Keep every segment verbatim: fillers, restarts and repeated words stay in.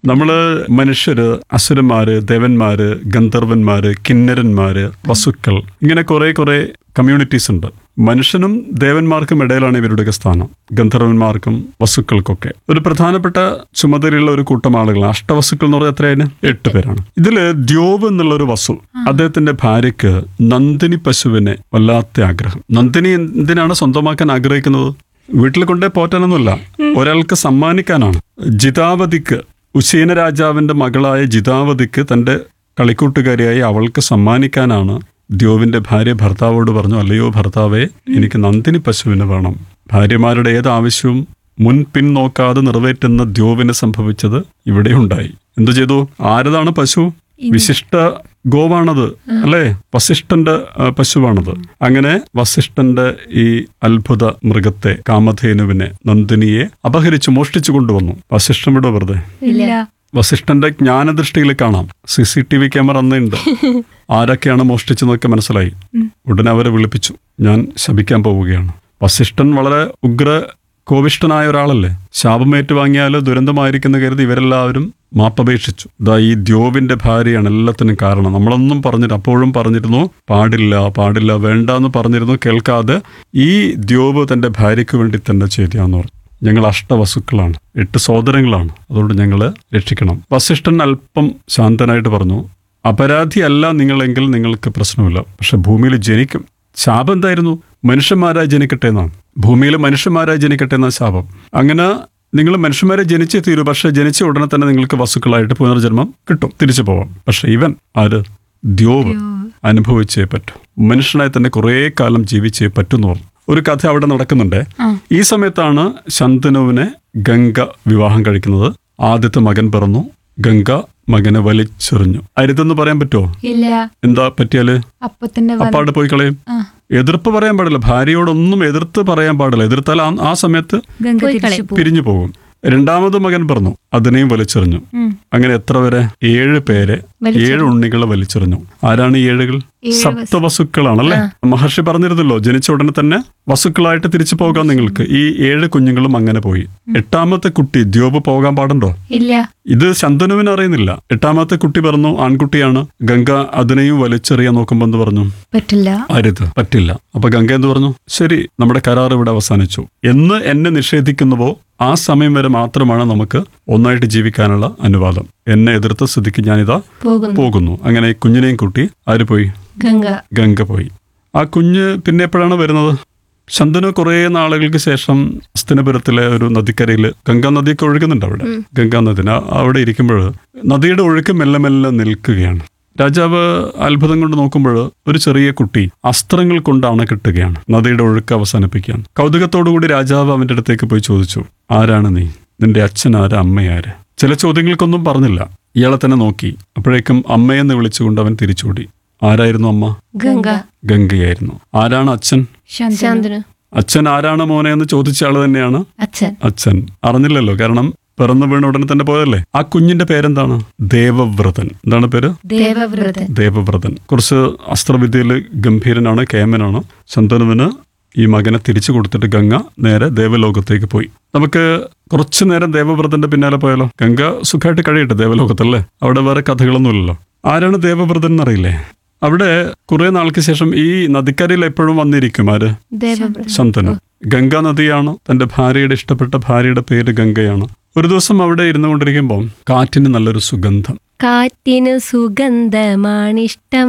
നമ്മള് മനുഷ്യര്, അസുരന്മാര്, ദേവന്മാര്, ഗന്ധർവന്മാര്, കിന്നരന്മാര്, വസുക്കൾ, ഇങ്ങനെ കുറെ കുറെ കമ്മ്യൂണിറ്റീസ് ഉണ്ട്. മനുഷ്യനും ദേവന്മാർക്കും ഇടയിലാണ് ഇവരുടെയൊക്കെ സ്ഥാനം, ഗന്ധർവന്മാർക്കും വസുക്കൾക്കൊക്കെ. ഒരു പ്രധാനപ്പെട്ട ചുമതലയുള്ള ഒരു കൂട്ടം ആളുകൾ, അഷ്ടവസുക്കൾ എന്ന് പറഞ്ഞാൽ എത്രയാണ്? എട്ട് പേരാണ്. ഇതില് ദ്യോവ് എന്നുള്ള ഒരു വസു, അദ്ദേഹത്തിന്റെ ഭാര്യയ്ക്ക് നന്ദിനി പശുവിനെ വല്ലാത്ത ആഗ്രഹം. നന്ദിനി എന്തിനാണ് സ്വന്തമാക്കാൻ ആഗ്രഹിക്കുന്നത്? വീട്ടിൽ കൊണ്ടേ പോറ്റാനൊന്നുമല്ല, ഒരാൾക്ക് സമ്മാനിക്കാനാണ്. ജിതാവതിക്ക്, ഉശീന രാജാവിന്റെ മകളായ ജിതാവതിക്ക് തന്റെ കളിക്കൂട്ടുകാരിയായി അവൾക്ക് സമ്മാനിക്കാനാണ് ദ്യോവിന്റെ ഭാര്യ ഭർത്താവോട് പറഞ്ഞു, അല്ലയോ ഭർത്താവേ, എനിക്ക് നന്ദിനി പശുവിന് വേണം. ഭാര്യമാരുടെ ഏത് ആവശ്യവും മുൻ പിൻ നോക്കാതെ നിറവേറ്റുന്ന ദ്യോവിന് സംഭവിച്ചത് ഇവിടെ ഉണ്ടായി. എന്തു ചെയ്തു? ആരതാണ് പശു? വിശിഷ്ട ഗോവാണത്, അല്ലേ? വസിഷ്ഠന്റെ പശുവാണത്. അങ്ങനെ വസിഷ്ഠന്റെ ഈ അത്ഭുത മൃഗത്തെ, കാമധേനുവിനെ, നന്ദിനിയെ അപഹരിച്ചു മോഷ്ടിച്ചു കൊണ്ടുവന്നു. വസിഷ്ഠൻ വിടോ വെറുതെ? വസിഷ്ഠന്റെ ജ്ഞാനദൃഷ്ടിയിൽ കാണാം, C C T V camera അന്നുണ്ട്. ആരൊക്കെയാണ് മോഷ്ടിച്ചെന്നൊക്കെ മനസ്സിലായി. ഉടനെ അവരെ വിളിപ്പിച്ചു, ഞാൻ ശപിക്കാൻ പോവുകയാണ്. വസിഷ്ഠൻ വളരെ ഉഗ്ര കോപിഷ്ഠനായ ഒരാളല്ലേ, ശാപമേറ്റു വാങ്ങിയാൽ ദുരന്തമായിരിക്കുന്ന കരുതി ഇവരെല്ലാവരും മാപ്പപേക്ഷിച്ചു. ഇതാ ഈ ദ്യോവിന്റെ ഭാര്യയാണ് എല്ലാത്തിനും കാരണം. നമ്മളൊന്നും പറഞ്ഞിട്ട് അപ്പോഴും പറഞ്ഞിരുന്നു, പാടില്ല പാടില്ല വേണ്ട എന്ന് പറഞ്ഞിരുന്നു. കേൾക്കാതെ ഈ ദ്യോവ് തന്റെ ഭാര്യയ്ക്ക് വേണ്ടി തന്നെ ചെയ്യാന്ന് പറഞ്ഞു. ഞങ്ങൾ അഷ്ടവസുക്കളാണ്, എട്ട് സഹോദരങ്ങളാണ്, അതുകൊണ്ട് ഞങ്ങളെ രക്ഷിക്കണം. വസിഷ്ഠൻ അല്പം ശാന്തനായിട്ട് പറഞ്ഞു, അപരാധിയല്ല നിങ്ങളെങ്കിൽ നിങ്ങൾക്ക് പ്രശ്നമില്ല, പക്ഷെ ഭൂമിയിൽ ജനിക്കും. ശാപം എന്തായിരുന്നു? മനുഷ്യന്മാരായി ജനിക്കട്ടെ എന്നാണ്. ഭൂമിയിൽ മനുഷ്യന്മാരായി ജനിക്കട്ടെ എന്ന ശാപം. അങ്ങനെ നിങ്ങൾ മനുഷ്യന്മാരെ ജനിച്ചേ തീരൂ, പക്ഷെ ജനിച്ച ഉടനെ തന്നെ നിങ്ങൾക്ക് വസുക്കളായിട്ട് പുനർജന്മം കിട്ടും, തിരിച്ചു പോവാം. പക്ഷെ ഇവൻ ആര്? ദ്യോവ് അനുഭവിച്ചേ പറ്റൂ, മനുഷ്യനായി തന്നെ കുറേ കാലം ജീവിച്ചേ പറ്റുന്നു പറഞ്ഞു. ഒരു കഥ അവിടെ നടക്കുന്നുണ്ട്. ഈ സമയത്താണ് ശന്തനുവിനെ ഗംഗ വിവാഹം കഴിക്കുന്നത്. ആദ്യത്തെ മകൻ പിറന്നു. ഗംഗ മകനെ വലിച്ചെറിഞ്ഞു. അരുതെന്ന് പറയാൻ പറ്റുമോ? എന്താ പറ്റിയാല്? അപ്പാട് പോയി കളയും. എതിർപ്പ് പറയാൻ പാടില്ല, ഭാര്യയോടൊന്നും എതിർത്ത് പറയാൻ പാടില്ല. എതിർത്താൽ ആ സമയത്ത് പിരിഞ്ഞു പോകും. രണ്ടാമത് മകൻ പറഞ്ഞു, അതിനെയും വലിച്ചെറിഞ്ഞു. അങ്ങനെ എത്ര വരെ? ഏഴ് പേരെ, ഏഴ് ഉണ്ണികളെ വലിച്ചെറിഞ്ഞു. ആരാണ് ഈ ഏഴുകൾ? സപ്തവസുക്കളാണല്ലേ. മഹർഷി പറഞ്ഞിരുന്നല്ലോ, ജനിച്ച ഉടനെ തന്നെ വസുക്കളായിട്ട് തിരിച്ചു പോകാം നിങ്ങൾക്ക്. ഈ ഏഴ് കുഞ്ഞുങ്ങളും അങ്ങനെ പോയി. എട്ടാമത്തെ കുട്ടി ദ്യോവ് പോകാൻ പാടുണ്ടോ? ഇല്ല. ഇത് ശന്തനുവിന് അറിയുന്നില്ല. എട്ടാമത്തെ കുട്ടി പറഞ്ഞു, ആൺകുട്ടിയാണ്. ഗംഗ അതിനെയും വലിച്ചെറിയാൻ നോക്കുമ്പോ എന്ത് പറഞ്ഞു? പറ്റില്ല, അരുത്, പറ്റില്ല. അപ്പൊ ഗംഗ എന്ത് പറഞ്ഞു? ശരി, നമ്മുടെ കരാർ ഇവിടെ അവസാനിച്ചു. എന്ന് എന്നെ നിഷേധിക്കുന്നുവോ ആ സമയം വരെ മാത്രമാണ് നമുക്ക് ഒന്നായിട്ട് ജീവിക്കാനുള്ള അനുവാദം. എന്നെ എതിർത്ത സ്ഥിതിക്ക് ഞാനിതാ പോകുന്നു. അങ്ങനെ കുഞ്ഞിനെയും കൂട്ടി ആര് പോയി? ഗംഗ. ഗംഗ പോയി. ആ കുഞ്ഞ് പിന്നെ എപ്പോഴാണ് വരുന്നത്? ശന്തനു കുറെ നാളുകൾക്ക് ശേഷം ഹസ്തിനപുരത്തിലെ ഒരു നദിക്കരയിൽ, ഗംഗാ നദിയൊക്കെ ഒഴുകുന്നുണ്ട് അവിടെ, ഗംഗാ നദി അവിടെ ഇരിക്കുമ്പോൾ നദിയുടെ ഒഴുക്ക് മെല്ലെ മെല്ലെ നിൽക്കുകയാണ്. രാജാവ് അത്ഭുതം കൊണ്ട് നോക്കുമ്പോൾ ഒരു ചെറിയ കുട്ടി അസ്ത്രങ്ങൾ കൊണ്ട് അണക്കെട്ടുകയാണ്, നദിയുടെ ഒഴുക്ക് അവസാനിപ്പിക്കാൻ. കൗതുകത്തോടുകൂടി രാജാവ് അവന്റെ അടുത്തേക്ക് പോയി ചോദിച്ചു, ആരാണ് നീ? നിന്റെ അച്ഛനാര്? അമ്മയാര്? ചില ചോദ്യങ്ങൾക്കൊന്നും പറഞ്ഞില്ല. ഇയാളെ തന്നെ നോക്കി. അപ്പോഴേക്കും അമ്മയെന്ന് വിളിച്ചുകൊണ്ട് അവൻ തിരിച്ചോടി. ആരായിരുന്നു അമ്മ? ഗംഗ. ഗംഗയായിരുന്നു. ആരാണ് അച്ഛൻ? ശന്തനു. അച്ഛൻ ആരാണ് മോനെ എന്ന് ചോദിച്ച ആള് തന്നെയാണ് അച്ഛൻ. അച്ഛൻ അറിഞ്ഞില്ലല്ലോ, കാരണം പിറന്നു വീണ ഉടനെ തന്നെ പോയല്ലേ. ആ കുഞ്ഞിന്റെ പേരെന്താണ്? ദേവവ്രതൻ. എന്താണ് പേര്? ദേവവ്രതൻ. ദേവവ്രതൻ. കുറച്ച് അസ്ത്രവിദ്യയിൽ ഗംഭീരനാണ്, കേമനാണ്. ശന്തനുവിന് ഈ മകനെ തിരിച്ചു കൊടുത്തിട്ട് ഗംഗ നേരെ ദേവലോകത്തേക്ക് പോയി. നമുക്ക് കുറച്ചു നേരം ദേവവ്രതന്റെ പിന്നാലെ പോയാലോ? ഗംഗ സുഖമായിട്ട് കഴിയട്ടെ ദേവലോകത്തല്ലേ, അവിടെ വേറെ കഥകളൊന്നുമില്ലല്ലോ. ആരാണ് ദേവവ്രതൻ എന്നറിയില്ലേ? അവിടെ കുറെ നാൾക്ക് ശേഷം ഈ നദിക്കരയിൽ എപ്പോഴും വന്നിരിക്കും ആര്? ശന്തനു. ഗംഗാ നദിയാണ്. തന്റെ ഭാര്യയുടെ ഇഷ്ടപ്പെട്ട ഭാര്യയുടെ പേര് ഗംഗയാണ്. ഒരു ദിവസം അവിടെ ഇരുന്നു കൊണ്ടിരിക്കുമ്പോൾ കാറ്റിന് നല്ലൊരു സുഗന്ധം. കാറ്റിന് സുഗന്ധമാണിഷ്ടം.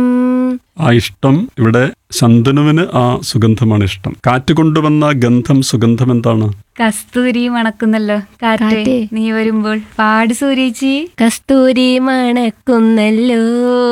ആ ഇഷ്ടം ഇവിടെ ശന്തനുവിന് ആ സുഗന്ധമാണ് ഇഷ്ടം. കാറ്റ് കൊണ്ടുവന്ന ഗന്ധം, സുഗന്ധം എന്താണ്? കസ്തൂരി മണക്കുന്നല്ലോ കാറ്റ് നീ വരുമ്പോൾ. പാട് സൂര്യേച്ചി. കസ്തൂരി മണക്കുന്നല്ലോ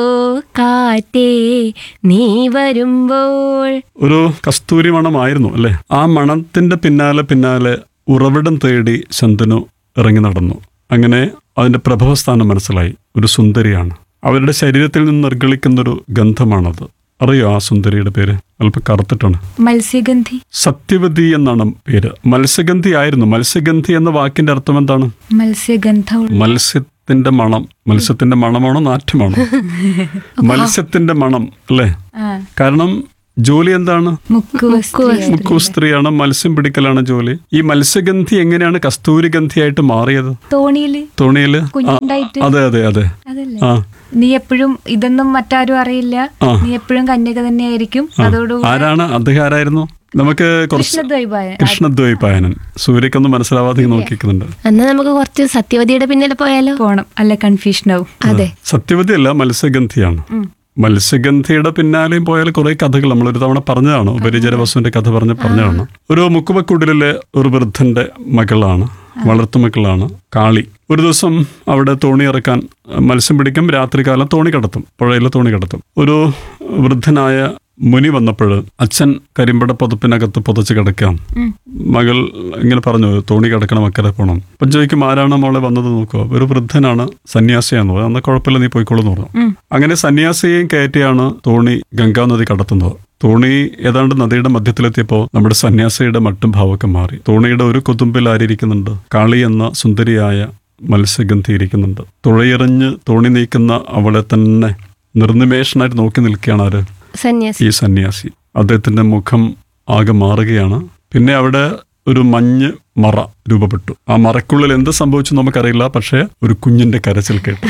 കാറ്റേ നീ വരുമ്പോൾ. ഒരു കസ്തൂരി മണമായിരുന്നു അല്ലെ. ആ മണത്തിന്റെ പിന്നാലെ പിന്നാലെ ഉറവിടം തേടി ശന്തനു ഇറങ്ങി നടന്നു. അങ്ങനെ അതിന്റെ പ്രഭവസ്ഥാനം മനസ്സിലായി. ഒരു സുന്ദരിയാണ്. അവരുടെ ശരീരത്തിൽ നിന്ന് നിർഗളിക്കുന്നൊരു ഗന്ധമാണത്. അറിയോ ആ സുന്ദരിയുടെ പേര്? അല്പം കറുത്തിട്ടാണ്. മത്സ്യഗന്ധി. സത്യവതി എന്നാണ് പേര്. മത്സ്യഗന്ധി ആയിരുന്നു. മത്സ്യഗന്ധി എന്ന വാക്കിന്റെ അർത്ഥം എന്താണ്? മത്സ്യഗന്ധം. മത്സ്യത്തിന്റെ മണം. മത്സ്യത്തിന്റെ മണമാണോ നാറ്റമാണോ? മത്സ്യത്തിന്റെ മണം അല്ലേ. കാരണം ജോലി എന്താണ്? മുക്കുവസ്ത്രീ. മുക്കു സ്ത്രീയാണ്. മത്സ്യം പിടിക്കലാണ് ജോലി. ഈ മത്സ്യഗന്ധി എങ്ങനെയാണ് കസ്തൂരി ഗന്ധിയായിട്ട് മാറിയത്? തോണിയില് തോണിയില്? ആ, കുഞ്ഞുണ്ടായിട്ട്. അതെ അതെ അതെ. അതല്ലേ? ആ നീ എപ്പോഴും ഇതൊന്നും മറ്റാരും അറിയില്ല, ആ. നീ എപ്പോഴും കന്യക തന്നെയായിരിക്കും. അതോടുകൂടി ആരാണ് അദ്ദേഹം? ആരായിരുന്നു? നമുക്ക് കുറച്ച് കൃഷ്ണദ്വൈപായ കൃഷ്ണദ്വൈപായനൻ. സൂര്യക്കൊന്നും മനസ്സിലാവാതെ നോക്കിക്കുന്നുണ്ട്. എന്നാ നമുക്ക് കുറച്ച് സത്യവതിയുടെ പിന്നിൽ പോയാലോ? പോണം, അല്ല കൺഫ്യൂഷൻ ആവും. അതെ. സത്യവതി അല്ല, മത്സ്യഗന്ധിയാണ്. മത്സ്യഗന്ധിയുടെ പിന്നാലെയും പോയാൽ കുറെ കഥകൾ നമ്മൾ ഒരു തവണ പറഞ്ഞതാണ്. ഉപരിചര വസുവിന്റെ കഥ പറഞ്ഞ് പറഞ്ഞതാണ്. ഒരു മുക്കുവക്കുടിലെ ഒരു വൃദ്ധന്റെ മകളാണ്, വളർത്തുമക്കളാണ് കാളി. ഒരു ദിവസം അവിടെ തോണി ഇറക്കാൻ മത്സ്യം പിടിക്കും. രാത്രികാലം തോണി കടത്തും, പുഴയിൽ തോണി കടത്തും. ഒരു വൃദ്ധനായ മുനി വന്നപ്പോൾ അച്ഛൻ കരിമ്പട പുതപ്പിനകത്ത് പുതച്ച് കിടക്കാം. മകൾ ഇങ്ങനെ പറഞ്ഞു, തോണി കിടക്കണം, അക്കരെ പോകണം. അപ്പം ചോദിക്കും, ആരാണ് മോളെ വന്നത് നോക്കുക. ഒരു വൃദ്ധനാണ്, സന്യാസിയാന്ന് പറഞ്ഞു. എന്നാൽ കുഴപ്പമില്ല, നീ പോയിക്കോളെന്ന് പറഞ്ഞു. അങ്ങനെ സന്യാസിയെയും കയറ്റിയാണ് തോണി ഗംഗാ നദി കടത്തുന്നത്. തോണി ഏതാണ്ട് നദിയുടെ മധ്യത്തിലെത്തിയപ്പോൾ നമ്മുടെ സന്യാസിയുടെ മട്ടും ഭാവമൊക്കെ മാറി. തോണിയുടെ ഒരു കൊതുമ്പിൽ ആരിയിരിക്കുന്നുണ്ട്? കാളി എന്ന സുന്ദരിയായ മത്സ്യഗന്ധി ഇരിക്കുന്നുണ്ട്. തുഴയെറിഞ്ഞ് തോണി നീക്കുന്ന അവളെ തന്നെ നിർനിമേഷനായിട്ട് നോക്കി നിൽക്കുകയാണ് ആര്? സന്യാസി. ഈ സന്യാസി. അദ്ദേഹത്തിന്റെ മുഖം ആകെ മാറുകയാണ്. പിന്നെ അവിടെ ഒരു മഞ്ഞ് മറ രൂപപ്പെട്ടു. ആ മറക്കുള്ളിൽ എന്ത് സംഭവിച്ചു നമുക്കറിയില്ല, പക്ഷേ ഒരു കുഞ്ഞിന്റെ കരച്ചിൽ കേട്ടു.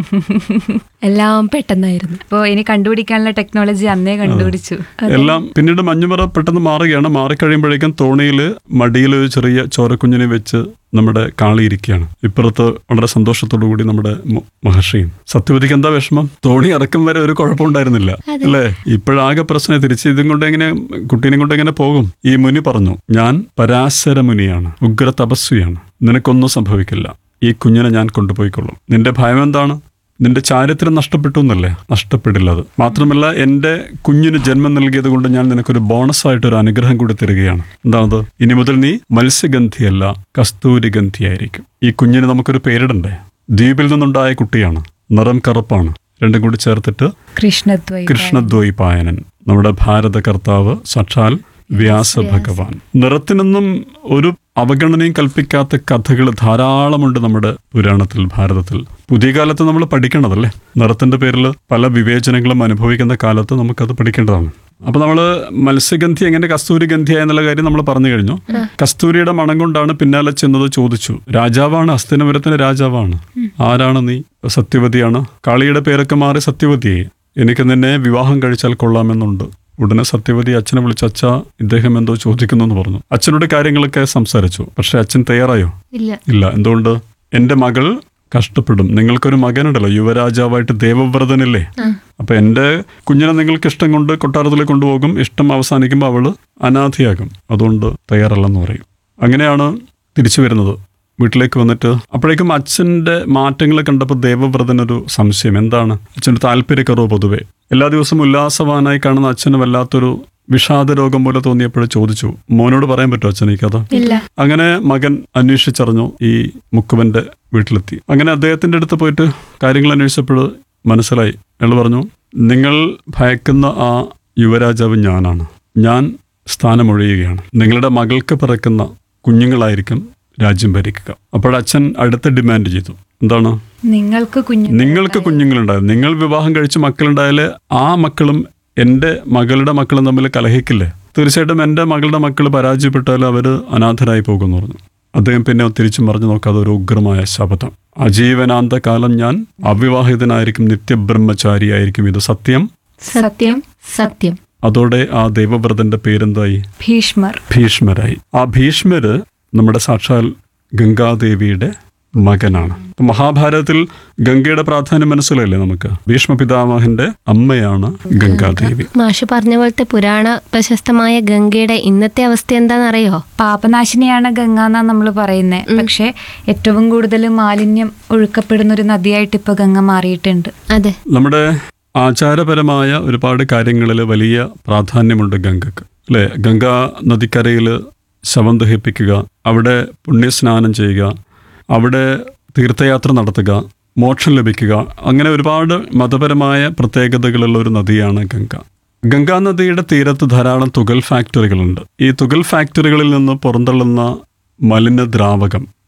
എല്ലാം പെട്ടെന്നായിരുന്നു. അപ്പോ ഇനി കണ്ടുപിടിക്കാനുള്ള ടെക്നോളജി അന്നേ കണ്ടുപിടിച്ചു. എല്ലാം പിന്നീട് മഞ്ഞുമറ പെട്ടെന്ന് മാറുകയാണ്. മാറിക്കഴിയുമ്പോഴേക്കും തോണിയിൽ മടിയിൽ ഒരു ചെറിയ ചോരക്കുഞ്ഞിനെ വെച്ച് നമ്മുടെ കാളി ഇരിക്കുകയാണ്. ഇപ്പുറത്ത് വളരെ സന്തോഷത്തോടു കൂടി നമ്മുടെ മ- മഹർഷിയും. സത്യവതിക്ക് എന്താ വിഷമം? തോണി ഇറക്കും വരെ ഒരു കുഴപ്പമുണ്ടായിരുന്നില്ല, അല്ലേ? ഇപ്പോഴാകെ പ്രശ്നം. തിരിച്ച് ഇതും കൊണ്ട് എങ്ങനെ, കുട്ടീനെ കൊണ്ട് എങ്ങനെ പോകും? ഈ മുനി പറഞ്ഞു, ഞാൻ പരാശര മുനിയാണ്, ഉഗ്ര തപസ്വിയാണ്, നിനക്കൊന്നും സംഭവിക്കില്ല, ഈ കുഞ്ഞിനെ ഞാൻ കൊണ്ടുപോയിക്കൊള്ളും. നിന്റെ ഭയം എന്താണ്? നിന്റെ ചാരിത്രം നഷ്ടപ്പെട്ടു എന്നല്ലേ? നഷ്ടപ്പെടില്ല. അത് മാത്രമല്ല, എൻ്റെ കുഞ്ഞിന് ജന്മം നൽകിയത് കൊണ്ട് ഞാൻ നിനക്കൊരു ബോണസ് ആയിട്ട് ഒരു അനുഗ്രഹം കൂടി തരികയാണ്. എന്താണത്? ഇനി മുതൽ നീ മത്സ്യഗന്ധിയല്ല, കസ്തൂരി ഗന്ധിയായിരിക്കും. ഈ കുഞ്ഞിന് നമുക്കൊരു പേരിടണ്ടേ? ദ്വീപിൽ നിന്നുണ്ടായ കുട്ടിയാണ്, നിറം കറുപ്പാണ്. രണ്ടും കൂടി ചേർത്തിട്ട് കൃഷ്ണദ്വൈ കൃഷ്ണദ്വൈപായനൻ, നമ്മുടെ ഭാരത കർത്താവ് സാക്ഷാൽ വ്യാസഭഗവാൻ. നിറത്തിനൊന്നും ഒരു അവഗണനയും കൽപ്പിക്കാത്ത കഥകൾ ധാരാളമുണ്ട് നമ്മുടെ പുരാണത്തിൽ, ഭാരതത്തിൽ. പുതിയ കാലത്ത് നമ്മൾ പഠിക്കേണ്ടതല്ലേ? നിറത്തിന്റെ പേരിൽ പല വിവേചനങ്ങളും അനുഭവിക്കുന്ന കാലത്ത് നമുക്കത് പഠിക്കേണ്ടതാണ്. അപ്പൊ നമ്മള് മത്സ്യഗന്ധി എങ്ങനെ കസ്തൂരി ഗന്ധിയായ എന്നുള്ള കാര്യം നമ്മൾ പറഞ്ഞു കഴിഞ്ഞു. കസ്തൂരിയുടെ മണം കൊണ്ടാണ് പിന്നാലെ ചെന്നത്. ചോദിച്ചു, രാജാവാണ്, ഹസ്തിനപുരത്തിന്റെ രാജാവാണ്. ആരാണ് നീ? സത്യവതിയാണ്. കാളിയുടെ പേരൊക്കെ മാറി സത്യവതിയെ. എനിക്ക് നിന്നെ വിവാഹം കഴിച്ചാൽ കൊള്ളാമെന്നുണ്ട്. ഉടനെ സത്യവതി അച്ഛനെ വിളിച്ച്, അച്ഛാ, ഇദ്ദേഹം എന്തോ ചോദിക്കുന്നു എന്ന് പറഞ്ഞു. അച്ഛനോട് കാര്യങ്ങളൊക്കെ സംസാരിച്ചു. പക്ഷെ അച്ഛൻ തയ്യാറായോ? ഇല്ല. ഇല്ല. എന്തുകൊണ്ട്? എന്റെ മകൾ കഷ്ടപ്പെടും. നിങ്ങൾക്കൊരു മകനുണ്ടല്ലോ, യുവരാജാവായിട്ട് ദേവവ്രതനില്ലേ? അപ്പൊ എന്റെ കുഞ്ഞിനെ നിങ്ങൾക്ക് ഇഷ്ടം കൊണ്ട് കൊട്ടാരത്തിൽ കൊണ്ടുപോകും. ഇഷ്ടം അവസാനിക്കുമ്പോൾ അവള് അനാഥയാകും. അതുകൊണ്ട് തയ്യാറല്ലെന്ന് പറയും. അങ്ങനെയാണ് തിരിച്ചു വരുന്നത്. വീട്ടിലേക്ക് വന്നിട്ട് അപ്പോഴേക്കും അച്ഛൻ്റെ മാറ്റങ്ങൾ കണ്ടപ്പോൾ ദേവവ്രതനൊരു സംശയം. എന്താണ്? അച്ഛൻ്റെ താല്പര്യക്കുറവ്. പൊതുവെ എല്ലാ ദിവസവും ഉല്ലാസവാനായി കാണുന്ന അച്ഛന് വല്ലാത്തൊരു വിഷാദ രോഗം പോലെ തോന്നിയപ്പോഴും ചോദിച്ചു, മോനോട് പറയാൻ പറ്റുമോ അച്ഛൻ ഈ കഥ? ഇല്ല. അങ്ങനെ മകൻ അന്വേഷിച്ചറിഞ്ഞു. ഈ മുക്കുവന്റെ വീട്ടിലെത്തി. അങ്ങനെ അദ്ദേഹത്തിന്റെ അടുത്ത് പോയിട്ട് കാര്യങ്ങൾ അന്വേഷിച്ചപ്പോൾ മനസ്സിലായി. അയാൾ പറഞ്ഞു, നിങ്ങൾ ഭയക്കുന്ന ആ യുവരാജാവ് ഞാനാണ്. ഞാൻ സ്ഥാനമൊഴിയുകയാണ്. നിങ്ങളുടെ മകൾക്ക് പിറക്കുന്ന കുഞ്ഞുങ്ങളായിരിക്കും രാജ്യം ഭരിക്കുക. അപ്പോൾ അച്ഛൻ അടുത്ത ഡിമാൻഡ് ചെയ്തു. എന്താണ്? നിങ്ങൾക്ക് കുഞ്ഞു നിങ്ങൾക്ക് കുഞ്ഞുങ്ങളുണ്ടായത്, നിങ്ങൾ വിവാഹം കഴിച്ച് മക്കളുണ്ടായാല് ആ മക്കളും എൻ്റെ മകളുടെ മക്കളും തമ്മിൽ കലഹിക്കില്ലേ? തീർച്ചയായിട്ടും എൻ്റെ മകളുടെ മക്കൾ പരാജയപ്പെട്ടാൽ അവർ അനാഥരായി പോകുമെന്ന് പറഞ്ഞു. അദ്ദേഹം പിന്നെ തിരിച്ചും പറഞ്ഞു, നോക്കാതെ ഒരു ഉഗ്രമായ ശപഥം. അജീവനാന്ത കാലം ഞാൻ അവിവാഹിതനായിരിക്കും, നിത്യബ്രഹ്മചാരിയായിരിക്കും. ഇത് സത്യം, സത്യം, സത്യം. അതോടെ ആ ദേവവ്രതന്റെ പേരെന്തായി? ഭീഷ്മർ. ഭീഷ്മരായി. ആ ഭീഷ്മര് നമ്മുടെ സാക്ഷാൽ ഗംഗാദേവിയുടെ മകനാണ്. മഹാഭാരതത്തിൽ ഗംഗയുടെ പ്രാധാന്യം മനസ്സിലല്ലേ നമുക്ക്? ഭീഷ്മ പിതാമഹന്റെ അമ്മയാണ് ഗംഗാദേവി. മാഷ് പറഞ്ഞ പോലത്തെ പുരാണ പ്രശസ്തമായ ഗംഗയുടെ ഇന്നത്തെ അവസ്ഥ എന്താണെന്നറിയോ? പാപനാശിനിയാണ് ഗംഗ എന്നാ നമ്മൾ പറയുന്നത്. പക്ഷെ ഏറ്റവും കൂടുതൽ മാലിന്യം ഒഴുക്കപ്പെടുന്ന ഒരു നദിയായിട്ട് ഇപ്പൊ ഗംഗ മാറിയിട്ടുണ്ട്. അതെ. നമ്മുടെ ആചാരപരമായ ഒരുപാട് കാര്യങ്ങളിൽ വലിയ പ്രാധാന്യമുണ്ട് ഗംഗക്ക്, അല്ലേ? ഗംഗാ നദിക്കരയിൽ ശവം ദഹിപ്പിക്കുക, അവിടെ പുണ്യസ്നാനം ചെയ്യുക, അവിടെ തീർത്ഥയാത്ര നടത്തുക, മോക്ഷം ലഭിക്കുക, അങ്ങനെ ഒരുപാട് മതപരമായ പ്രത്യേകതകളുള്ള ഒരു നദിയാണ് ഗംഗ. ഗംഗാ നദിയുടെ തീരത്ത് ധാരാളം തുകൽ ഫാക്ടറികളുണ്ട്. ഈ തുകൽ ഫാക്ടറികളിൽ നിന്ന് പുറന്തള്ളുന്ന മലിനദ്രാവകം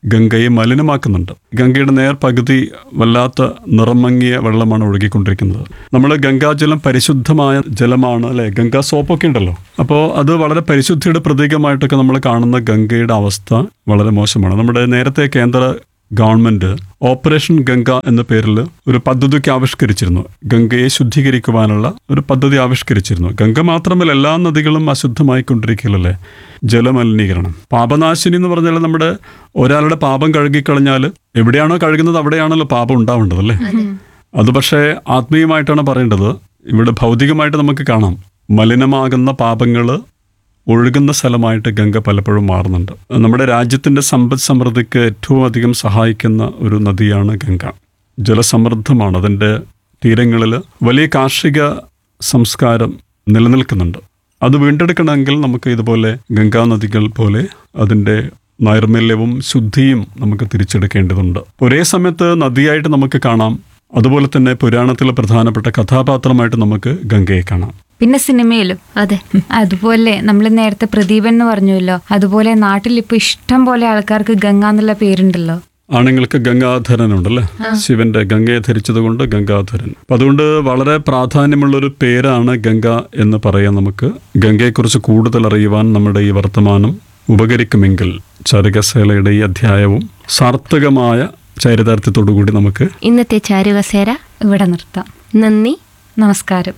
ഗംഗയെ മലിനമാക്കുന്നുണ്ട്. ഗംഗയുടെ നേർ പകുതി വല്ലാത്ത നിറം മങ്ങിയ വെള്ളമാണ് ഒഴുകിക്കൊണ്ടിരിക്കുന്നത്. നമ്മൾ ഗംഗാജലം പരിശുദ്ധമായ ജലമാണ് അല്ലെ, ഗംഗാ സോപ്പൊക്കെ ഉണ്ടല്ലോ. അപ്പോൾ അത് വളരെ പരിശുദ്ധിയുടെ പ്രതീകമായിട്ടൊക്കെ നമ്മൾ കാണുന്ന ഗംഗയുടെ അവസ്ഥ വളരെ മോശമാണ്. നമ്മുടെ നേരത്തെ കേന്ദ്ര ഗവൺമെന്റ് ഓപ്പറേഷൻ ഗംഗ എന്ന പേരിൽ ഒരു പദ്ധതിക്ക് ആവിഷ്കരിച്ചിരുന്നു. ഗംഗയെ ശുദ്ധീകരിക്കുവാനുള്ള ഒരു പദ്ധതി ആവിഷ്കരിച്ചിരുന്നു. ഗംഗ മാത്രമല്ല, എല്ലാ നദികളും അശുദ്ധമായിക്കൊണ്ടിരിക്കുകയല്ലേ. ജലമലിനീകരണം, പാപനാശിനി എന്ന് പറഞ്ഞാൽ നമ്മുടെ ഒരാളുടെ പാപം കഴുകിക്കളഞ്ഞാൽ എവിടെയാണോ കഴുകുന്നത് അവിടെയാണല്ലോ പാപം ഉണ്ടാവേണ്ടത് അല്ലേ. അത് പക്ഷേ ആത്മീയമായിട്ടാണ് പറയേണ്ടത്. ഇവിടെ ഭൗതികമായിട്ട് നമുക്ക് കാണാം, മലിനമാകുന്ന പാപങ്ങൾ ഒഴുകുന്ന സ്ഥലമായിട്ട് ഗംഗ പലപ്പോഴും മാറുന്നുണ്ട്. നമ്മുടെ രാജ്യത്തിൻ്റെ സമ്പദ് സമൃദ്ധിക്ക് ഏറ്റവും അധികം സഹായിക്കുന്ന ഒരു നദിയാണ് ഗംഗ. ജലസമൃദ്ധമാണ്. അതിൻ്റെ തീരങ്ങളിൽ വലിയ കാർഷിക സംസ്കാരം നിലനിൽക്കുന്നുണ്ട്. അത് വീണ്ടെടുക്കണമെങ്കിൽ നമുക്ക് ഇതുപോലെ ഗംഗാ നദികൾ പോലെ അതിൻ്റെ നൈർമല്യവും ശുദ്ധിയും നമുക്ക് തിരിച്ചെടുക്കേണ്ടതുണ്ട്. ഒരേ സമയത്ത് നദിയായിട്ട് നമുക്ക് കാണാം, അതുപോലെ തന്നെ പുരാണത്തിലെ പ്രധാനപ്പെട്ട കഥാപാത്രമായിട്ട് നമുക്ക് ഗംഗയെ കാണാം. പിന്നെ സിനിമയിലും അതെ. അതുപോലെ നമ്മൾ നേരത്തെ പ്രദീപൻ എന്ന് പറഞ്ഞല്ലോ, അതുപോലെ നാട്ടിൽ ഇപ്പൊ ഇഷ്ടം പോലെ ആൾക്കാർക്ക് ഗംഗ എന്നുള്ള പേരുണ്ടല്ലോ. ആണുങ്ങൾക്ക് ഗംഗാധരനുണ്ടല്ലേ, ശിവന്റെ ഗംഗയെ ധരിച്ചത് കൊണ്ട് ഗംഗാധരൻ. അപ്പം അതുകൊണ്ട് വളരെ പ്രാധാന്യമുള്ളൊരു പേരാണ് ഗംഗ എന്ന് പറയാൻ. നമുക്ക് ഗംഗയെക്കുറിച്ച് കൂടുതൽ അറിയുവാൻ നമ്മുടെ ഈ വർത്തമാനം ഉപകരിക്കുമെങ്കിൽ ചാരുകസേലയുടെ ഈ അധ്യായവും സാർത്ഥകമായ ചരിതാർത്ഥ്യത്തോടുകൂടി നമുക്ക് ഇന്നത്തെ ചാരുകസേര ഇവിടെ നിർത്താം. നന്ദി, നമസ്കാരം.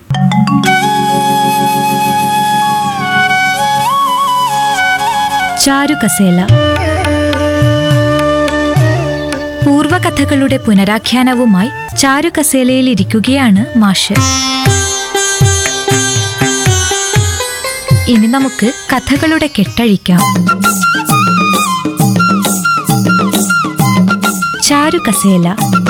ചാരുകസേല പൂർവകഥകളുടെ പുനരാഖ്യാനവുമായി ചാരുകസേലയിൽ ഇരിക്കുകയാണ് മാഷ്. ഇനി നമുക്ക് കഥകളുടെ കെട്ടഴിക്കാം. ചാരുകസേല.